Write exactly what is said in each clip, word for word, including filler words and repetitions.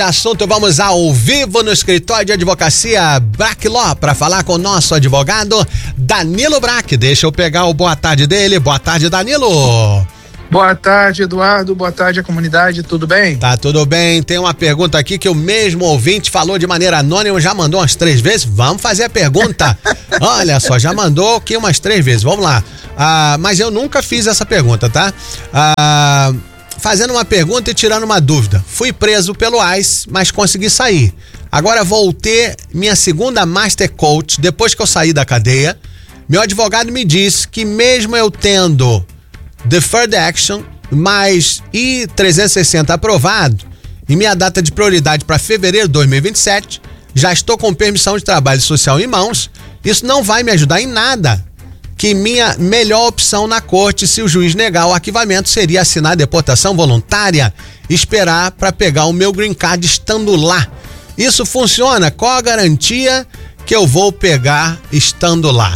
Assunto, vamos ao vivo no escritório de advocacia Brack Law para falar com o nosso advogado Danilo Brack. Deixa eu pegar o boa tarde dele. Boa tarde, Danilo. Boa tarde, Eduardo. Boa tarde, a comunidade. Tudo bem? Tá tudo bem. Tem uma pergunta aqui que o mesmo ouvinte falou de maneira anônima, já mandou umas três vezes. Vamos fazer a pergunta. Olha só, já mandou aqui umas três vezes. Vamos lá. Ah, mas eu nunca fiz essa pergunta, tá? Ah... Fazendo uma pergunta e tirando uma dúvida. Fui preso pelo ICE, mas consegui sair. Agora vou ter minha segunda Master Coach depois que eu saí da cadeia. Meu advogado me disse que mesmo eu tendo Deferred Action mais I trezentos e sessenta aprovado e minha data de prioridade para fevereiro de dois mil e vinte e sete, já estou com permissão de trabalho social em mãos. Isso não vai me ajudar em nada. Que minha melhor opção na corte, se o juiz negar o arquivamento, seria assinar a deportação voluntária e esperar para pegar o meu green card estando lá. Isso funciona? Qual a garantia que eu vou pegar estando lá?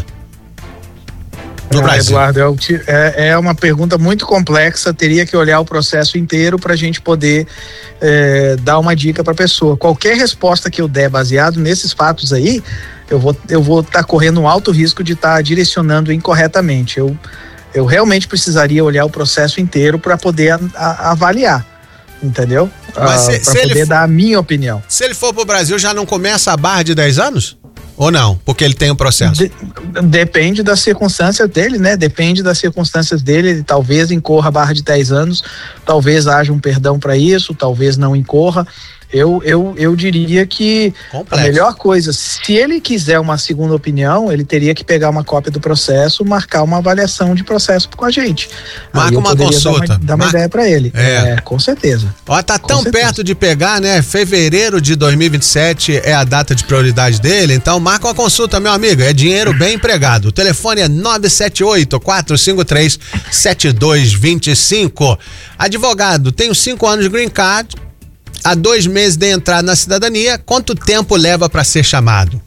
No ah, Brasil. Eduardo, é, é uma pergunta muito complexa, teria que olhar o processo inteiro para a gente poder é, dar uma dica para a pessoa. Qualquer resposta que eu der baseado nesses fatos aí, eu vou eu vou estar tá correndo um alto risco de estar tá direcionando incorretamente. Eu, eu realmente precisaria olhar o processo inteiro para poder a, a, avaliar, entendeu? Mas uh, para poder for, dar a minha opinião. Se ele for para o Brasil, já não começa a barra de dez anos? Ou não? Porque ele tem o um processo? De, depende das circunstâncias dele, né? Depende das circunstâncias dele. Ele talvez incorra a barra de dez anos, talvez haja um perdão para isso, talvez não incorra. Eu, eu, eu diria que Complexo. A melhor coisa, se ele quiser uma segunda opinião, ele teria que pegar uma cópia do processo, marcar uma avaliação de processo com a gente. Marca uma consulta. Dar uma, dar uma Marca... ideia para ele. É. é, com certeza. Ó, tá com tão certeza. perto de pegar, né? Fevereiro de dois mil e vinte e sete é a data de prioridade dele, então marca uma consulta, meu amigo. É dinheiro bem empregado. O telefone é nove sete oito, quatro cinco três, sete dois dois cinco. Advogado, tenho cinco anos de green card. Há dois meses de entrada na cidadania, quanto tempo leva para ser chamado?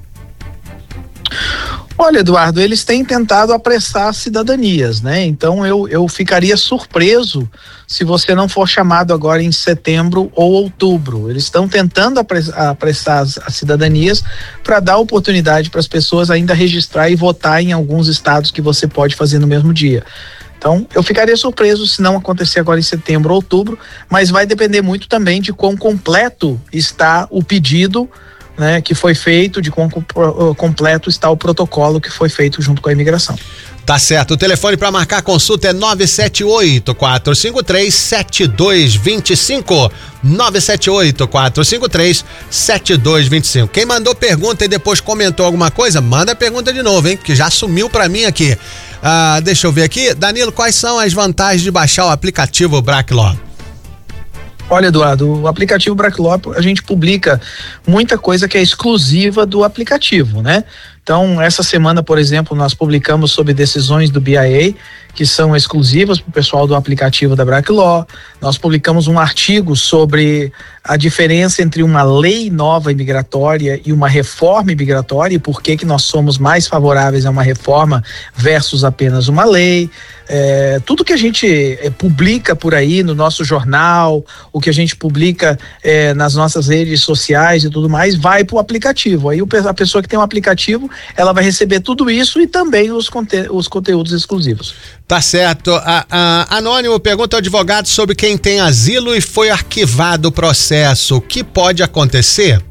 Olha, Eduardo, eles têm tentado apressar as cidadanias, né? Então eu, eu ficaria surpreso se você não for chamado agora em setembro ou outubro. Eles estão tentando apressar as, as cidadanias para dar oportunidade para as pessoas ainda registrar e votar em alguns estados que você pode fazer no mesmo dia. Então, eu ficaria surpreso se não acontecer agora em setembro ou outubro, mas vai depender muito também de quão completo está o pedido, né, que foi feito, de quão completo está o protocolo que foi feito junto com a imigração. Tá certo. O telefone para marcar a consulta é nove sete oito, quatro cinco três, sete dois dois cinco. nove sete oito, quatro cinco três, sete dois dois cinco. Quem mandou pergunta e depois comentou alguma coisa, manda a pergunta de novo, hein? Que já sumiu para mim aqui. Ah, deixa eu ver aqui. Danilo, quais são as vantagens de baixar o aplicativo Brack Law? Olha, Eduardo, o aplicativo Brack Law, a gente publica muita coisa que é exclusiva do aplicativo, né? Então, essa semana, por exemplo, nós publicamos sobre decisões do B I A, que são exclusivas para o pessoal do aplicativo da Brack Law. Nós publicamos um artigo sobre a diferença entre uma lei nova imigratória e uma reforma imigratória e por que que nós somos mais favoráveis a uma reforma versus apenas uma lei. É, tudo que a gente é, publica por aí no nosso jornal, o que a gente publica é, nas nossas redes sociais e tudo mais, vai para o aplicativo. Aí o, a pessoa que tem um aplicativo, ela vai receber tudo isso e também os, conte os conteúdos exclusivos. Tá certo. A, a, Anônimo pergunta ao advogado sobre quem tem asilo e foi arquivado o processo. O que pode acontecer?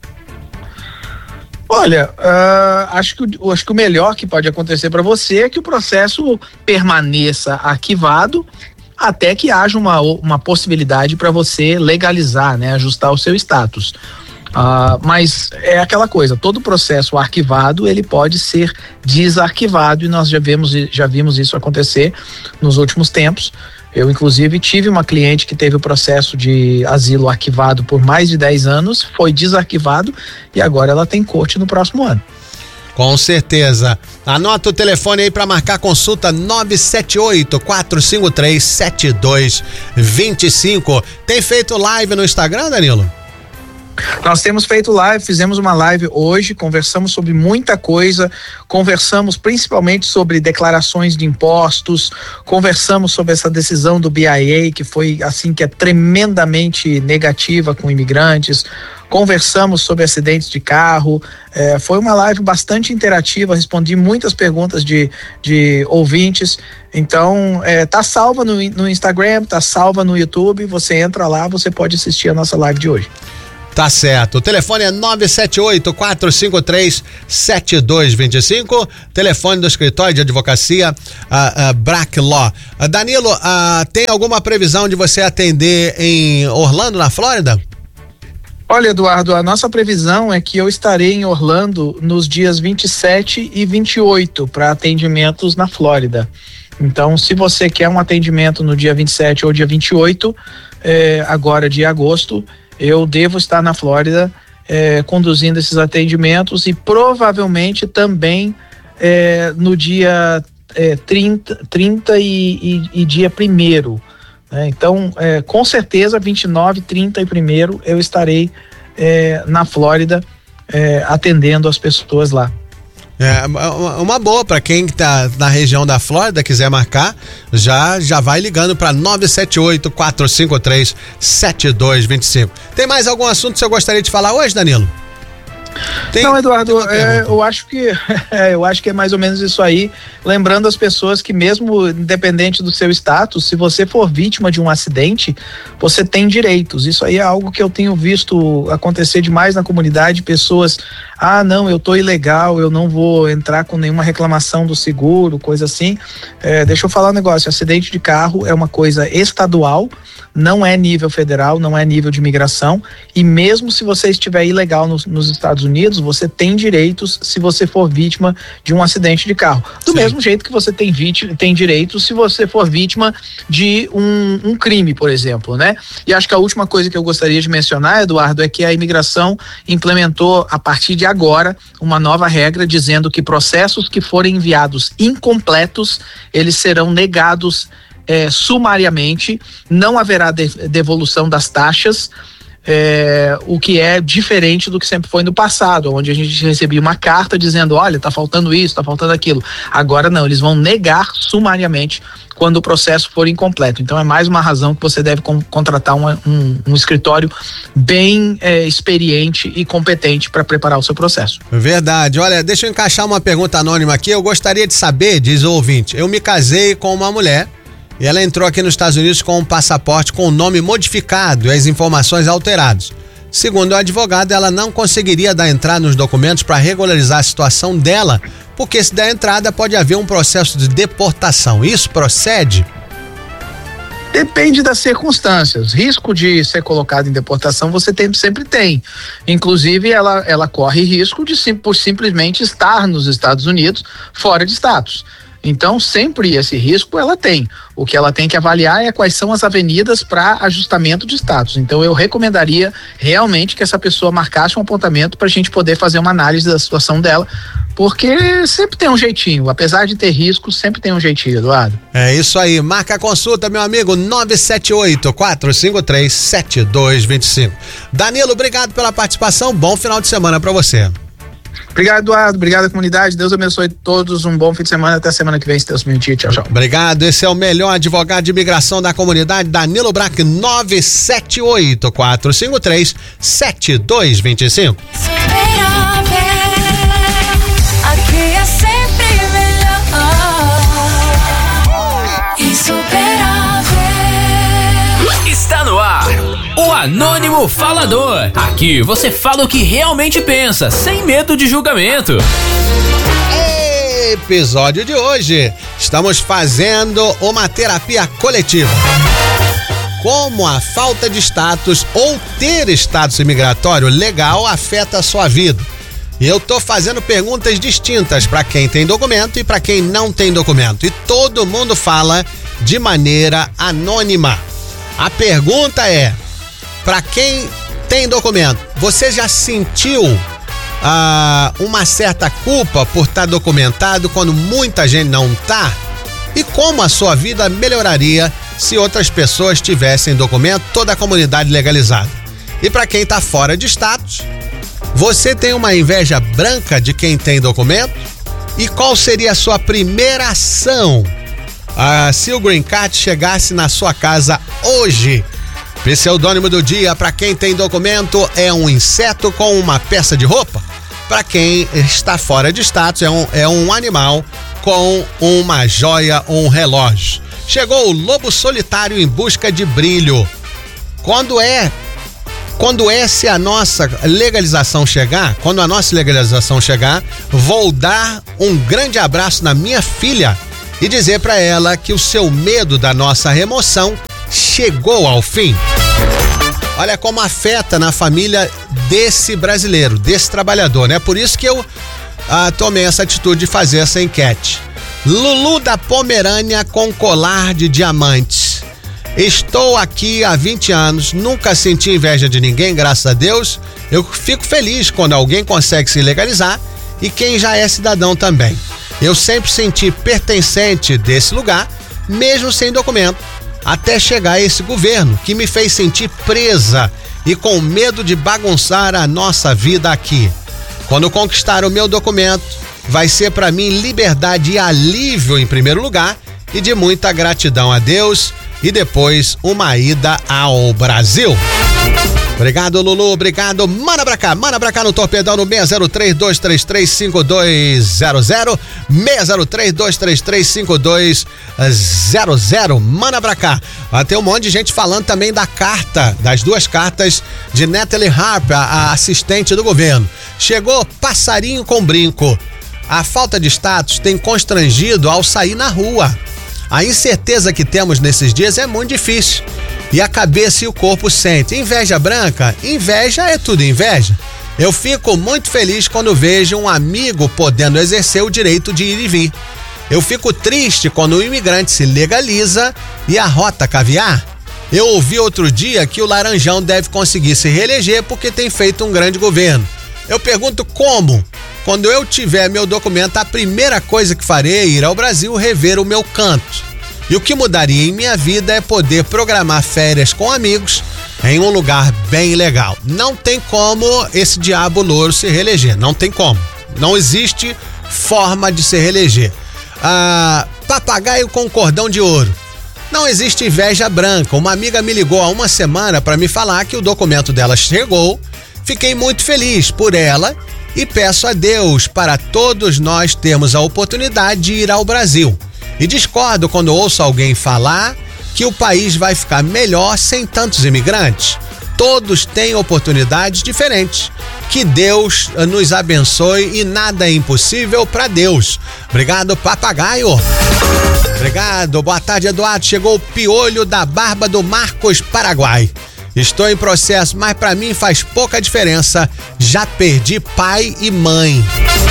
Olha, uh, acho, que, acho que o melhor que pode acontecer para você é que o processo permaneça arquivado até que haja uma, uma possibilidade para você legalizar, né, ajustar o seu status. Uh, mas é aquela coisa, todo processo arquivado ele pode ser desarquivado e nós já vimos, já vimos isso acontecer nos últimos tempos. Eu, inclusive, tive uma cliente que teve o processo de asilo arquivado por mais de dez anos, foi desarquivado e agora ela tem corte no próximo ano. Com certeza. Anota o telefone aí para marcar consulta nove sete oito, quatro cinco três, sete dois dois cinco. Tem feito live no Instagram, Danilo? Nós temos feito live, fizemos uma live hoje, conversamos sobre muita coisa, conversamos principalmente sobre declarações de impostos, conversamos sobre essa decisão do B I A, que foi assim, que é tremendamente negativa com imigrantes, conversamos sobre acidentes de carro, eh, foi uma live bastante interativa, respondi muitas perguntas de, de ouvintes, então eh, tá salva no, no Instagram, tá salva no YouTube, você entra lá, você pode assistir a nossa live de hoje. Tá certo. O telefone é nove sete oito, quatro cinco três, sete dois dois cinco. Telefone do escritório de advocacia uh, uh, Brack Law. Uh, Danilo, uh, tem alguma previsão de você atender em Orlando, na Flórida? Olha, Eduardo, a nossa previsão é que eu estarei em Orlando nos dias vinte e sete e vinte e oito para atendimentos na Flórida. Então, se você quer um atendimento no dia vinte e sete ou dia vinte e oito, eh, agora de agosto, eu devo estar na Flórida eh, conduzindo esses atendimentos e provavelmente também eh, no dia eh, trinta, trinta e, e, e dia primeiro. Né? Então, eh, com certeza, vinte e nove, trinta e primeiro eu estarei eh, na Flórida eh, atendendo as pessoas lá. É uma boa para quem tá na região da Flórida, quiser marcar, já já vai ligando para nove sete oito, quatro cinco três, sete dois dois cinco. Tem mais algum assunto que você gostaria de falar hoje, Danilo? Tem, Não, Eduardo, é, eu acho que é, eu acho que é mais ou menos isso aí, lembrando as pessoas que mesmo independente do seu status, se você for vítima de um acidente, você tem direitos. Isso aí é algo que eu tenho visto acontecer demais na comunidade, pessoas, ah não, eu tô ilegal, eu não vou entrar com nenhuma reclamação do seguro, coisa assim. É, deixa eu falar um negócio, acidente de carro é uma coisa estadual, não é nível federal, não é nível de imigração, e mesmo se você estiver ilegal nos, nos Estados Unidos, você tem direitos se você for vítima de um acidente de carro. Do Sim. mesmo jeito que você tem, vítima, tem direitos se você for vítima de um, um crime, por exemplo, né? E acho que a última coisa que eu gostaria de mencionar, Eduardo, é que a imigração implementou a partir de agora uma nova regra dizendo que processos que forem enviados incompletos, eles serão negados É, sumariamente, não haverá de, devolução das taxas, é, o que é diferente do que sempre foi no passado, onde a gente recebia uma carta dizendo, olha, tá faltando isso, tá faltando aquilo. Agora não, eles vão negar sumariamente quando o processo for incompleto. Então é mais uma razão que você deve com, contratar uma, um, um escritório bem é, experiente e competente para preparar o seu processo. Verdade. Olha, deixa eu encaixar uma pergunta anônima aqui. Eu gostaria de saber, diz o ouvinte, eu me casei com uma mulher e ela entrou aqui nos Estados Unidos com um passaporte com o nome modificado e as informações alteradas. Segundo o advogado, ela não conseguiria dar entrada nos documentos para regularizar a situação dela, porque se der entrada pode haver um processo de deportação. Isso procede? Depende das circunstâncias. Risco de ser colocado em deportação você tem, sempre tem. Inclusive, ela, ela corre risco de sim, por simplesmente estar nos Estados Unidos fora de status. Então, sempre esse risco ela tem. O que ela tem que avaliar é quais são as avenidas para ajustamento de status. Então, eu recomendaria realmente que essa pessoa marcasse um apontamento para a gente poder fazer uma análise da situação dela, porque sempre tem um jeitinho. Apesar de ter risco, sempre tem um jeitinho, Eduardo. É isso aí. Marca a consulta, meu amigo, nove sete oito, quatro cinco três, sete dois dois cinco. Danilo, obrigado pela participação. Bom final de semana para você. Obrigado, Eduardo. Obrigado, comunidade. Deus abençoe todos. Um bom fim de semana. Até semana que vem, se Deus permitir. Tchau, tchau. Obrigado. Esse é o melhor advogado de imigração da comunidade, Danilo Brack, nove sete oito, quatro cinco três, sete dois dois cinco. Aqui é sempre melhor. Insuperável. Está no ar o Anônimo Falador. Aqui você fala o que realmente pensa, sem medo de julgamento. Episódio de hoje, estamos fazendo uma terapia coletiva. Como a falta de status ou ter status imigratório legal afeta a sua vida. E eu tô fazendo perguntas distintas para quem tem documento e para quem não tem documento. E todo mundo fala de maneira anônima. A pergunta é, para quem tem documento, você já sentiu ah, uma certa culpa por estar documentado quando muita gente não tá? E como a sua vida melhoraria se outras pessoas tivessem documento, toda a comunidade legalizada? E para quem tá fora de status, você tem uma inveja branca de quem tem documento? E qual seria a sua primeira ação ah, se o Green Card chegasse na sua casa hoje? Pseudônimo do dia para quem tem documento é um inseto com uma peça de roupa. Para quem está fora de status é um, é um animal com uma joia ou um relógio. Chegou o lobo solitário em busca de brilho. Quando é Quando é se a nossa legalização chegar, quando a nossa legalização chegar, vou dar um grande abraço na minha filha e dizer para ela que o seu medo da nossa remoção chegou ao fim. Olha como afeta na família desse brasileiro, desse trabalhador, né? Por isso que eu ah, tomei essa atitude de fazer essa enquete. Lulu da Pomerânia com colar de diamantes. Estou aqui há vinte anos, nunca senti inveja de ninguém, graças a Deus. Eu fico feliz quando alguém consegue se legalizar e quem já é cidadão também. Eu sempre senti pertencente desse lugar, mesmo sem documento, até chegar esse governo que me fez sentir presa e com medo de bagunçar a nossa vida aqui. Quando conquistar o meu documento, vai ser para mim liberdade e alívio em primeiro lugar e de muita gratidão a Deus e depois uma ida ao Brasil. Obrigado, Lulu, obrigado. Manda pra cá, manda pra cá no Torpedão no seis zero três, dois três três, cinco dois zero zero, seis zero três, dois três três, cinco dois zero zero. Manda pra cá. Ah, tem um monte de gente falando também da carta, das duas cartas de Natalie Harper, a assistente do governo. Chegou passarinho com brinco. A falta de status tem constrangido ao sair na rua. A incerteza que temos nesses dias é muito difícil. E a cabeça e o corpo sentem. Inveja branca? Inveja é tudo inveja. Eu fico muito feliz quando vejo um amigo podendo exercer o direito de ir e vir. Eu fico triste quando o imigrante se legaliza e arrota caviar. Eu ouvi outro dia que o Laranjão deve conseguir se reeleger porque tem feito um grande governo. Eu pergunto como? Quando eu tiver meu documento, a primeira coisa que farei é ir ao Brasil rever o meu canto. E o que mudaria em minha vida é poder programar férias com amigos em um lugar bem legal. Não tem como esse diabo louro se reeleger, não tem como. Não existe forma de se reeleger. Ah, papagaio com cordão de ouro. Não existe inveja branca. Uma amiga me ligou há uma semana para me falar que o documento dela chegou. Fiquei muito feliz por ela e peço a Deus para todos nós termos a oportunidade de ir ao Brasil. E discordo quando ouço alguém falar que o país vai ficar melhor sem tantos imigrantes. Todos têm oportunidades diferentes. Que Deus nos abençoe e nada é impossível para Deus. Obrigado, papagaio. Obrigado. Boa tarde, Eduardo. Chegou o piolho da barba do Marcos Paraguai. Estou em processo, mas para mim faz pouca diferença. Já perdi pai e mãe.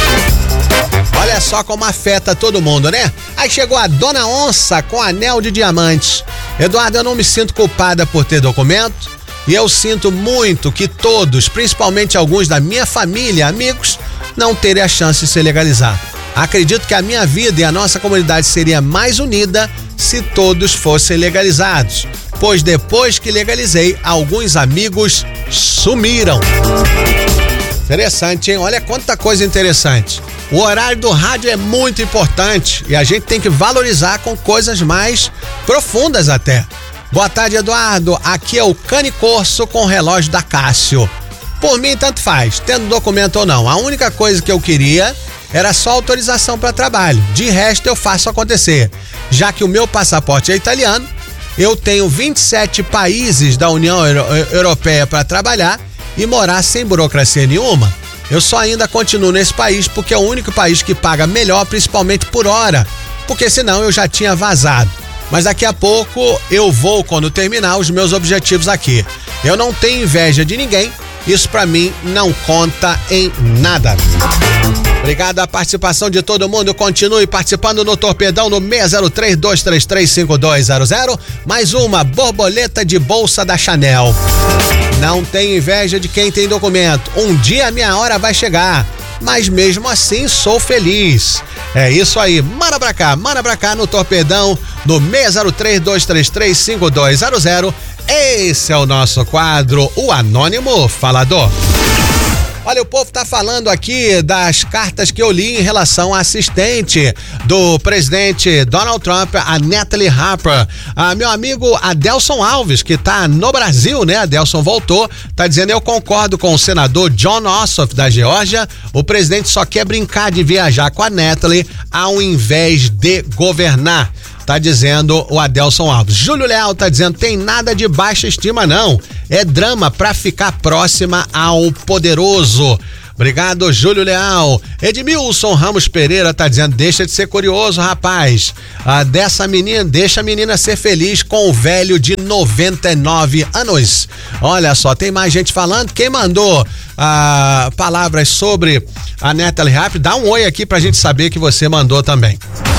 Olha só como afeta todo mundo, né? Aí chegou a Dona Onça com anel de diamantes. Eduardo, eu não me sinto culpada por ter documento e eu sinto muito que todos, principalmente alguns da minha família, amigos, não terem a chance de se legalizar. Acredito que a minha vida e a nossa comunidade seria mais unida se todos fossem legalizados, pois depois que legalizei, alguns amigos sumiram. Interessante, hein? Olha quanta coisa interessante. O horário do rádio é muito importante e a gente tem que valorizar com coisas mais profundas até. Boa tarde, Eduardo. Aqui é o Cane Corso com o relógio da Cássio. Por mim, tanto faz, tendo documento ou não. A única coisa que eu queria era só autorização para trabalho. De resto, eu faço acontecer. Já que o meu passaporte é italiano, eu tenho vinte e sete países da União Euro- Europeia para trabalhar e morar sem burocracia nenhuma. Eu só ainda continuo nesse país porque é o único país que paga melhor, principalmente por hora, porque senão eu já tinha vazado. Mas daqui a pouco eu vou quando terminar os meus objetivos aqui. Eu não tenho inveja de ninguém, isso pra mim não conta em nada. Obrigado a participação de todo mundo. Continue participando no Torpedão no seis zero três, dois três três, cinco dois zero zero. Mais uma borboleta de bolsa da Chanel. Não tenho inveja de quem tem documento. Um dia a minha hora vai chegar, mas mesmo assim sou feliz. É isso aí. Manda pra cá, manda pra cá no Torpedão no seis zero três, dois três três, cinco dois zero zero. Esse é o nosso quadro, o Anônimo Falador. Olha, o povo tá falando aqui das cartas que eu li em relação à assistente do presidente Donald Trump, a Natalie Harper. Ah, meu amigo Adelson Alves, que tá no Brasil, né? Adelson voltou, tá dizendo: eu concordo com o senador John Ossoff da Geórgia. O presidente só quer brincar de viajar com a Natalie ao invés de governar. Tá dizendo o Adelson Alves. Júlio Leal tá dizendo: tem nada de baixa estima não, é drama pra ficar próxima ao poderoso. Obrigado, Júlio Leal. Edmilson Ramos Pereira tá dizendo: deixa de ser curioso, rapaz. Ah, dessa menina, deixa a menina ser feliz com o velho de noventa e nove anos. Olha só, tem mais gente falando. Quem mandou ah, palavras sobre a Natalie Harper, dá um oi aqui pra gente saber que você mandou também.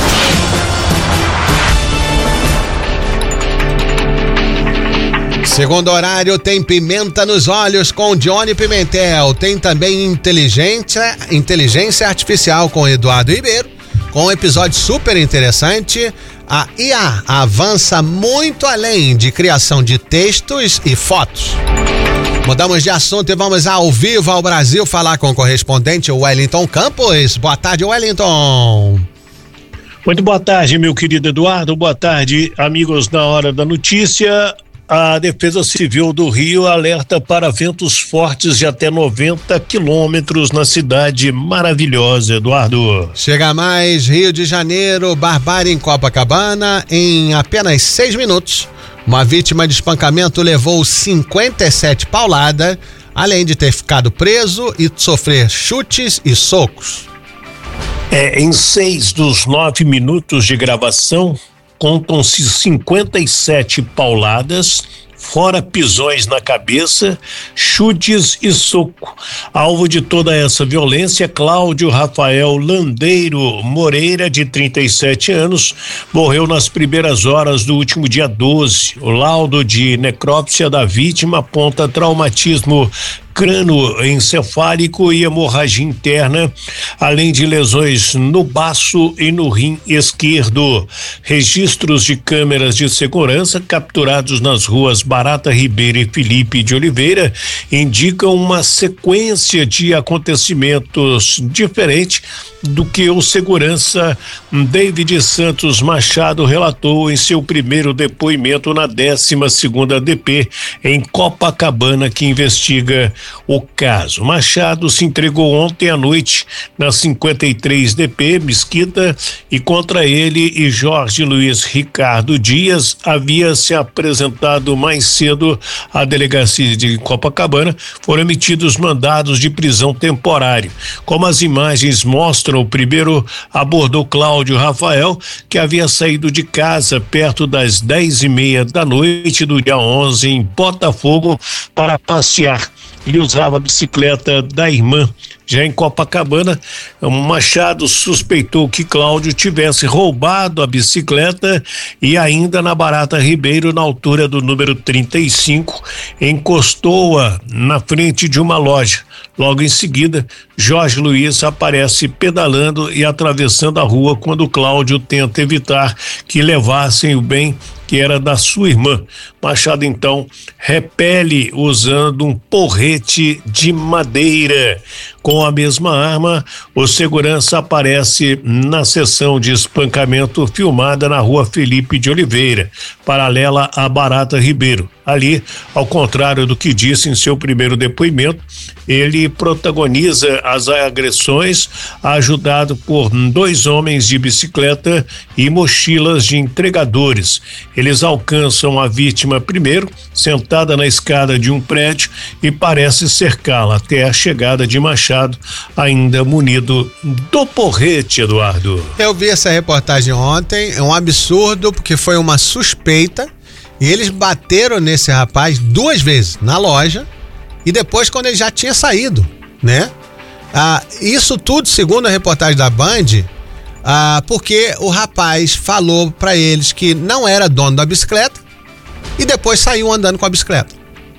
Segundo horário, tem Pimenta nos Olhos com Johnny Pimentel. Tem também Inteligência, Inteligência Artificial com Eduardo Ribeiro, com um episódio super interessante. A I A avança muito além de criação de textos e fotos. Mudamos de assunto e vamos ao vivo ao Brasil falar com o correspondente Wellington Campos. Boa tarde, Wellington. Muito boa tarde, meu querido Eduardo. Boa tarde, amigos da Hora da Notícia. A Defesa Civil do Rio alerta para ventos fortes de até noventa quilômetros na cidade maravilhosa, Eduardo. Chega mais, Rio de Janeiro, barbárie em Copacabana. Em apenas seis minutos, uma vítima de espancamento levou cinquenta e sete pauladas, além de ter ficado preso e sofrer chutes e socos. É, em seis dos nove minutos de gravação, contam-se cinquenta e sete pauladas, fora pisões na cabeça, chutes e soco. Alvo de toda essa violência, Cláudio Rafael Landeiro Moreira, de trinta e sete anos, morreu nas primeiras horas do último dia doze. O laudo de necrópsia da vítima aponta traumatismo crânioencefálico e hemorragia interna, além de lesões no baço e no rim esquerdo. Registros de câmeras de segurança capturados nas ruas Barata Ribeiro e Felipe de Oliveira indicam uma sequência de acontecimentos diferente do que o segurança David Santos Machado relatou em seu primeiro depoimento na décima segunda D P em Copacabana, que investiga o caso. Machado se entregou ontem à noite na cinquenta e três D P Mesquita, e contra ele e Jorge Luiz Ricardo Dias havia se apresentado mais cedo à delegacia de Copacabana. Foram emitidos mandados de prisão temporário. Como as imagens mostram, o primeiro abordou Cláudio Rafael, que havia saído de casa perto das dez e meia da noite do dia onze em Botafogo para passear. Ele usava a bicicleta da irmã. Já em Copacabana, o Machado suspeitou que Cláudio tivesse roubado a bicicleta e ainda na Barata Ribeiro, na altura do número trinta e cinco, encostou-a na frente de uma loja. Logo em seguida, Jorge Luiz aparece pedalando e atravessando a rua quando Cláudio tenta evitar que levassem o bem que era da sua irmã. Machado então repele usando um porrete de madeira. Com a mesma arma, o segurança aparece na sessão de espancamento filmada na rua Felipe de Oliveira, paralela à Barata Ribeiro. Ali, ao contrário do que disse em seu primeiro depoimento, ele protagoniza as agressões ajudado por dois homens de bicicleta e mochilas de entregadores. Eles alcançam a vítima primeiro, sentada na escada de um prédio, e parece cercá-la até a chegada de Machado, ainda munido do porrete, Eduardo. Eu vi essa reportagem ontem, é um absurdo, porque foi uma suspeita e eles bateram nesse rapaz duas vezes, na loja e depois quando ele já tinha saído, né? Ah, isso tudo, segundo a reportagem da Band, ah, porque o rapaz falou pra eles que não era dono da bicicleta e depois saiu andando com a bicicleta.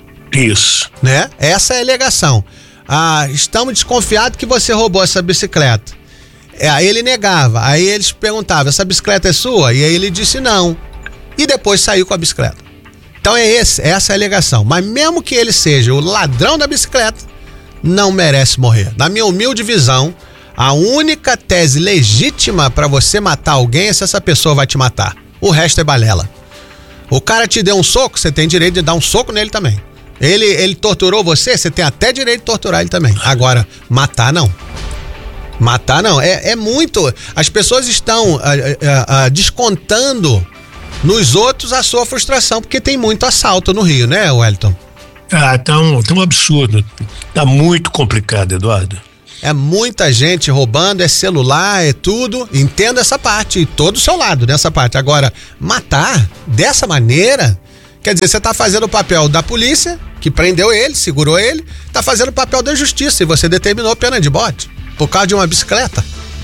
Isso. Né? Essa é a alegação. Ah, estamos desconfiados que você roubou essa bicicleta. É, aí ele negava, aí eles perguntavam: essa bicicleta é sua? E aí ele disse não. E depois saiu com a bicicleta. Então é esse, essa é a alegação. Mas mesmo que ele seja o ladrão da bicicleta, não merece morrer. Na minha humilde visão, a única tese legítima para você matar alguém é se essa pessoa vai te matar. O resto é balela. O cara te deu um soco, você tem direito de dar um soco nele também. Ele, ele torturou você, você tem até direito de torturar ele também. Agora, matar não. Matar não. É, é muito... As pessoas estão a, a, a, descontando nos outros a sua frustração, porque tem muito assalto no Rio, né, Wellington? Ah, tá um, tá um absurdo. Tá muito complicado, Eduardo. É muita gente roubando, é celular, é tudo. Entendo essa parte, e todo o seu lado nessa parte. Agora, matar dessa maneira, quer dizer, você tá fazendo o papel da polícia, que prendeu ele, segurou ele, tá fazendo o papel da justiça e você determinou pena de bote por causa de uma bicicleta.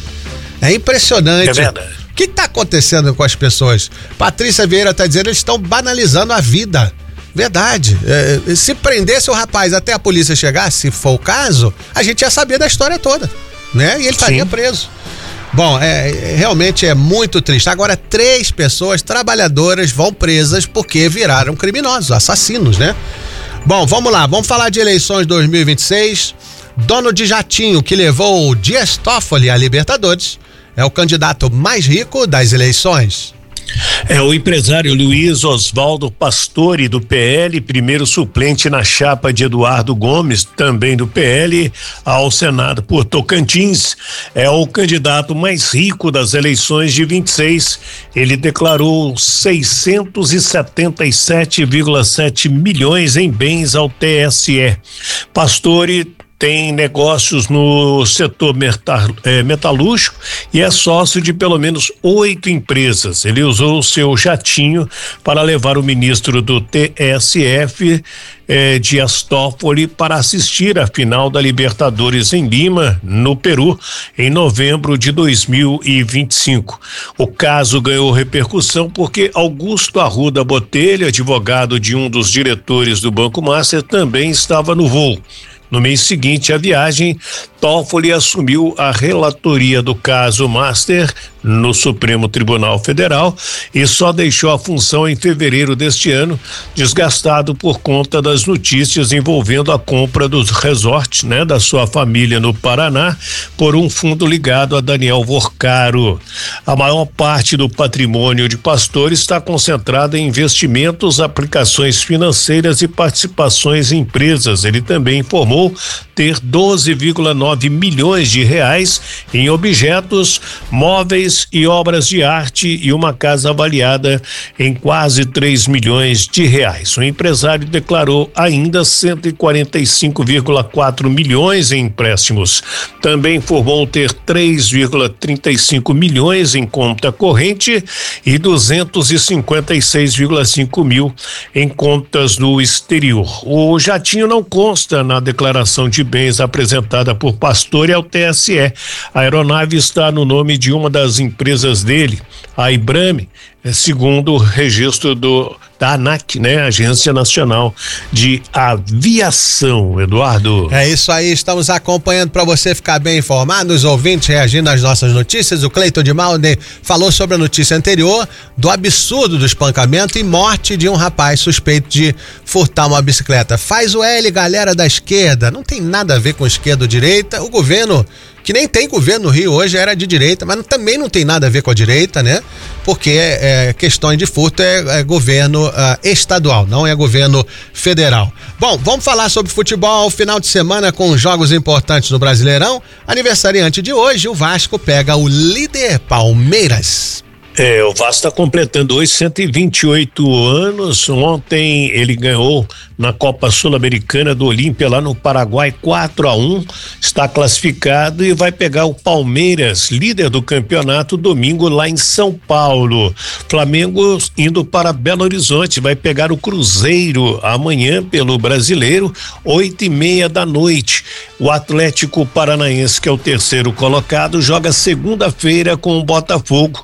É impressionante. É verdade. O que tá acontecendo com as pessoas? Patrícia Vieira tá dizendo que eles estão banalizando a vida. Verdade. É, se prendesse o rapaz até a polícia chegar, se for o caso, a gente ia saber da história toda, né? E ele estaria preso. Bom, é, realmente é muito triste. Agora, três pessoas trabalhadoras vão presas porque viraram criminosos, assassinos, né? Bom, vamos lá, vamos falar de eleições dois mil e vinte e seis. Dono de jatinho que levou o Dias Toffoli à Libertadores é o candidato mais rico das eleições. É o empresário Luiz Oswaldo Pastore, do P L, primeiro suplente na chapa de Eduardo Gomes, também do P L, ao Senado por Tocantins. É o candidato mais rico das eleições de vinte e seis. Ele declarou seiscentos e setenta e sete vírgula sete milhões em bens ao T S E. Pastore tem negócios no setor metal, é, metalúrgico e é sócio de pelo menos oito empresas. Ele usou o seu jatinho para levar o ministro do T S F, é, Dias Toffoli, para assistir a final da Libertadores em Lima, no Peru, em novembro de dois mil e vinte e cinco. O caso ganhou repercussão porque Augusto Arruda Botelho, advogado de um dos diretores do Banco Master, também estava no voo. No mês seguinte à viagem, Toffoli assumiu a relatoria do caso Master no Supremo Tribunal Federal e só deixou a função em fevereiro deste ano, desgastado por conta das notícias envolvendo a compra dos resorts, né, da sua família no Paraná por um fundo ligado a Daniel Vorcaro. A maior parte do patrimônio de Pastore está concentrada em investimentos, aplicações financeiras e participações em empresas. Ele também informou ter doze vírgula nove milhões de reais em objetos, móveis e obras de arte e uma casa avaliada em quase três milhões de reais. O empresário declarou ainda cento e quarenta e cinco vírgula quatro milhões em empréstimos. Também informou ter três vírgula trinta e cinco milhões em conta corrente e duzentos e cinquenta e seis vírgula cinco mil em contas no exterior. O jatinho não consta na declaração de bens apresentada por Pastore ao T S E. A aeronave está no nome de uma das empresas dele, a Ibrame, segundo o registro do da ANAC, né? Agência Nacional de Aviação, Eduardo. É isso aí, estamos acompanhando para você ficar bem informado, os ouvintes reagindo às nossas notícias. O Cleiton de Malden falou sobre a notícia anterior do absurdo do espancamento e morte de um rapaz suspeito de furtar uma bicicleta. Faz o L, galera da esquerda, não tem nada a ver com esquerda ou direita. O governo, que nem tem governo no Rio hoje, era de direita, mas também não tem nada a ver com a direita, né? Porque é, é, questões de furto é, é governo uh, estadual, não é governo federal. Bom, vamos falar sobre futebol. Final de semana com jogos importantes no Brasileirão. Aniversariante de hoje, o Vasco pega o líder Palmeiras. É, o Vasco está completando hoje cento e vinte e oito anos. Ontem ele ganhou na Copa Sul-Americana do Olímpia lá no Paraguai quatro a um, está classificado e vai pegar o Palmeiras, líder do campeonato, domingo lá em São Paulo. Flamengo indo para Belo Horizonte, vai pegar o Cruzeiro amanhã pelo Brasileiro, oito e meia da noite. O Atlético Paranaense, que é o terceiro colocado, joga segunda-feira com o Botafogo.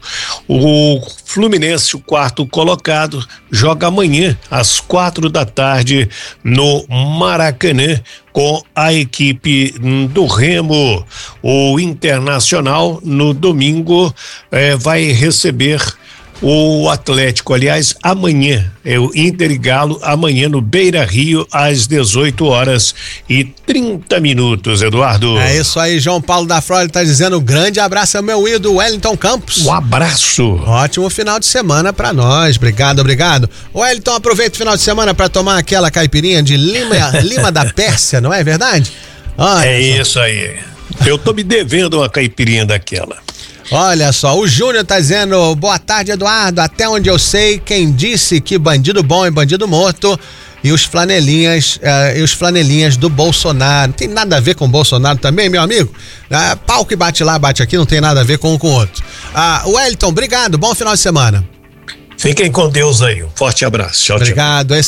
O Fluminense, o quarto colocado, joga amanhã às quatro da tarde no Maracanã com a equipe do Remo. O Internacional no domingo eh, vai receber O Atlético, aliás, amanhã, é o Inter e Galo, amanhã no Beira Rio, às dezoito horas e trinta minutos, Eduardo. É isso aí, João Paulo da Flórida tá dizendo: grande abraço ao meu ídolo Wellington Campos. Um abraço. Ótimo final de semana pra nós. Obrigado, obrigado. Wellington, aproveita o final de semana pra tomar aquela caipirinha de Lima, Lima da Pérsia, não é verdade? Olha é só. isso aí. Eu tô me devendo uma caipirinha daquela. Olha só, o Júnior tá dizendo: boa tarde, Eduardo. Até onde eu sei, quem disse que bandido bom é bandido morto. E os flanelinhas, uh, e os flanelinhas do Bolsonaro. Não tem nada a ver com o Bolsonaro também, meu amigo. Uh, pau que bate lá, bate aqui, não tem nada a ver com um com o outro. Uh, Wellington, obrigado, bom final de semana. Fiquem com Deus aí. Um forte abraço. Tchau, tchau. Obrigado.